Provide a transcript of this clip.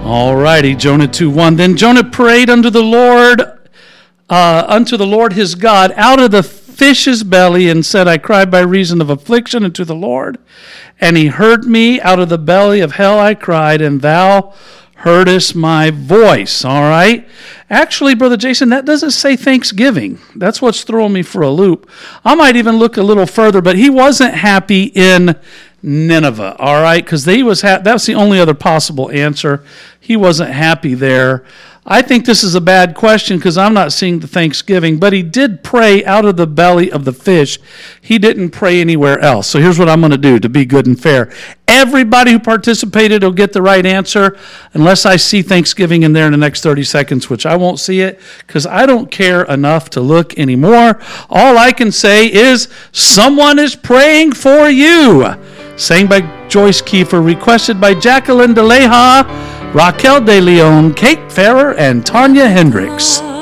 All righty, Jonah 2:1. Then Jonah prayed unto the Lord his God out of the fish's belly, and said, I cried by reason of affliction unto the Lord, and he heard me. Out of the belly of hell I cried, and thou heardest my voice. All right. Actually, Brother Jason, that doesn't say thanksgiving. That's what's throwing me for a loop. I might even look a little further, but he wasn't happy in Nineveh, all right, because that's the only other possible answer. He wasn't happy there. I think this is a bad question because I'm not seeing the thanksgiving, but he did pray out of the belly of the fish. He didn't pray anywhere else. So here's what I'm going to do to be good and fair. Everybody who participated will get the right answer unless I see thanksgiving in there in the next 30 seconds, which I won't see it because I don't care enough to look anymore. All I can say is someone is praying for you. Sang by Joyce Kiefer, requested by Jacqueline DeLeha, Raquel De Leon, Kate Farrer, and Tanya Hendricks.